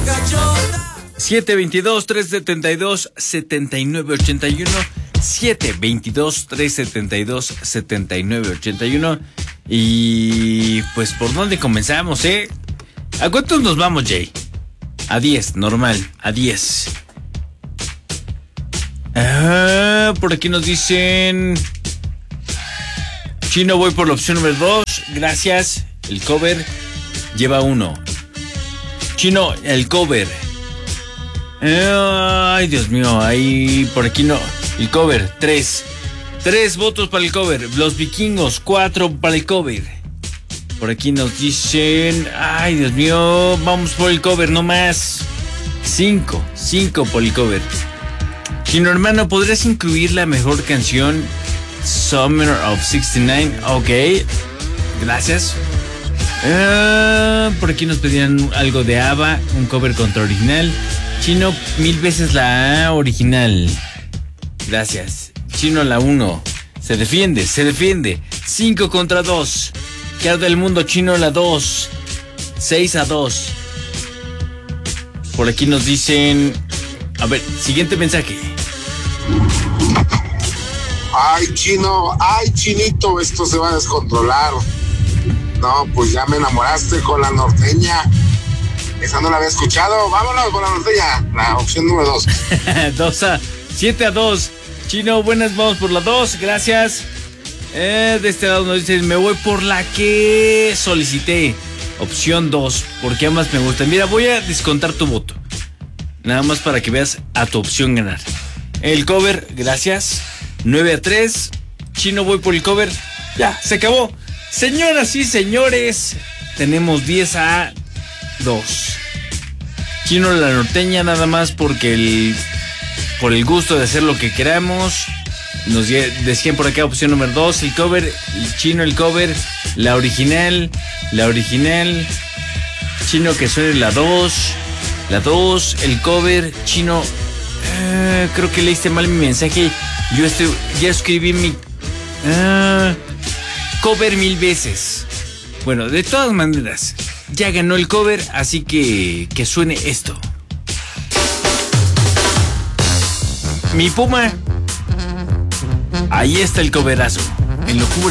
722-372-7981. 722-372-7981. Y pues, ¿por dónde comenzamos, ¿A cuántos nos vamos, Jay? A 10, normal, a 10. Por aquí nos dicen... Chino, voy por la opción número 2. Gracias. El cover lleva 1. Chino, el cover. Ay, Dios mío, ahí por aquí no. El cover, 3. 3 votos para el cover. Los vikingos, 4 para el cover. Por aquí nos dicen... Ay, Dios mío, vamos por el cover, no más. 5 por el cover. Chino, hermano, ¿podrías incluir la mejor canción? Summer of 69. Ok, gracias. Por aquí nos pedían algo de ABBA, un cover contra original. Chino, 1000 veces la A original. Gracias. Chino, la 1. Se defiende. 5 contra 2. Que arde el mundo, Chino, la 2. 6-2. Por aquí nos dicen... A ver, siguiente mensaje. Ay, Chino, ay, Chinito, esto se va a descontrolar. No, pues ya me enamoraste con la norteña. Esa no la había escuchado. Vámonos con la norteña, la opción número 2. 7-2. Chino, buenas, vamos por la 2, gracias. De este lado nos dicen, me voy por la que solicité. Opción 2, porque ambas me gustan. Mira, voy a descontar tu voto. Nada más para que veas a tu opción ganar. El cover, gracias. 9-3. Chino, voy por el cover. Ya, se acabó. Señoras y señores, tenemos 10-2. Chino, la norteña, nada más porque por el gusto de hacer lo que queramos. Nos decían por acá opción número 2, el cover, el Chino, el cover, la original. Chino, que suene la 2, el cover. Chino, creo que leíste mal mi mensaje. Ya escribí mi cover 1000 veces. Bueno, de todas maneras, ya ganó el cover, así que suene esto. Mi Puma. Ahí está el coverazo. En locura.